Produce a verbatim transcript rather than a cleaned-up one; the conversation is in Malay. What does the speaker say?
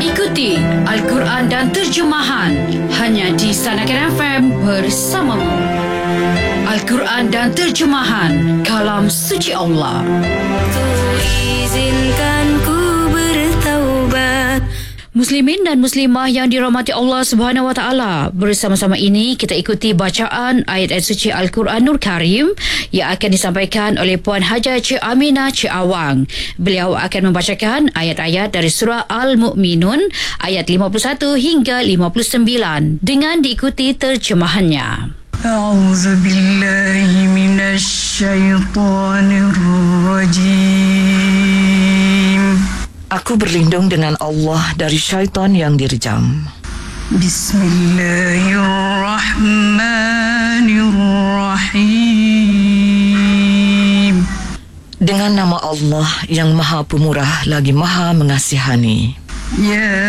Ikuti Al-Quran dan terjemahan hanya di Sanakan F M bersamamu. Al-Quran dan terjemahan kalam suci Allah. Izinkan ku bertaubat. Muslimin dan muslimah yang dirahmati Allah Subhanahu Wa Taala, bersama-sama ini kita ikuti bacaan ayat-ayat suci Al-Quranul Karim yang akan disampaikan oleh Puan Haja Cik Aminah Cik Awang. Beliau akan membacakan ayat-ayat dari surah Al-Mu'minun ayat lima puluh satu hingga lima puluh sembilan dengan diikuti terjemahannya. A'udzu billahi minasy syaithanir rajim. Aku berlindung dengan Allah dari syaitan yang direjam. Bismillahirrahmanirrahim. Dengan nama Allah yang Maha Pemurah lagi Maha Mengasihani. Ya